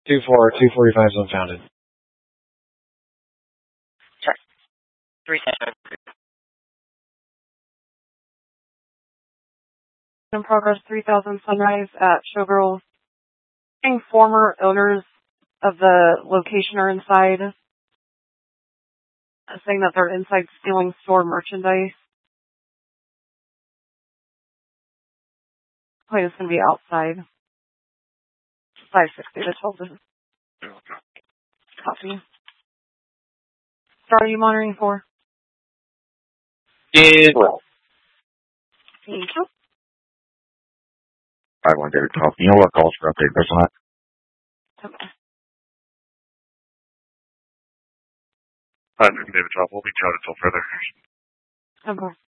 245 is unfounded. Check. 310. In progress, 3000 Sunrise at Showgirls. Former owners of the location are inside, saying that they're inside stealing store merchandise. Plane is going to be outside. 560 to 12. Copy. Star, are you monitoring for? Did well. Thank you. 5-1 David 12. You know what calls for update based on that? Okay. 5-1 David 12. We'll be touted until further. Okay.